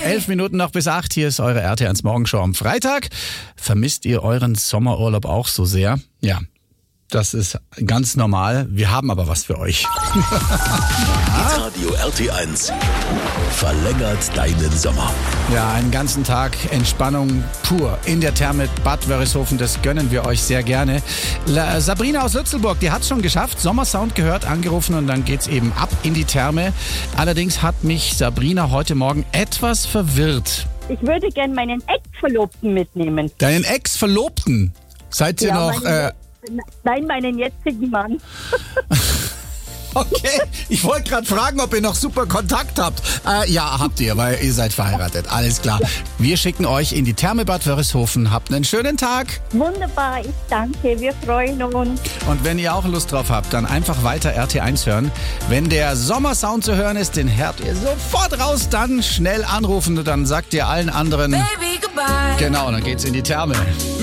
11 Minuten noch bis 8. Hier ist eure RT1 Morgenshow am Freitag. Vermisst ihr euren Sommerurlaub auch so sehr? Ja, das ist ganz normal. Wir haben aber was für euch. Radio RT1 verlängert deinen Sommer. Ja, einen ganzen Tag Entspannung pur in der Therme Bad Wörishofen. Das gönnen wir euch sehr gerne. Sabrina aus Lützelburg, die hat es schon geschafft. Sommersound gehört, angerufen und dann geht's eben ab in die Therme. Allerdings hat mich Sabrina heute Morgen etwas verwirrt. Ich würde gern meinen Ex-Verlobten mitnehmen. Deinen Ex-Verlobten? Seid ihr noch... Nein, meinen jetzigen Mann. Okay, ich wollte gerade fragen, ob ihr noch super Kontakt habt. Ja, habt ihr, weil ihr seid verheiratet. Alles klar. Wir schicken euch in die Therme Bad Wörishofen. Habt einen schönen Tag. Wunderbar, ich danke. Wir freuen uns. Und wenn ihr auch Lust drauf habt, dann einfach weiter RT1 hören. Wenn der Sommersound zu hören ist, den hört ihr sofort raus. Dann schnell anrufen und dann sagt ihr allen anderen... Baby, goodbye. Genau, dann geht's in die Therme.